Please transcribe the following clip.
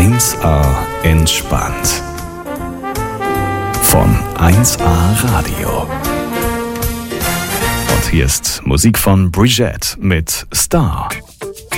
1A entspannt. Von 1A Radio. Und hier ist Musik von Brigitte mit Star.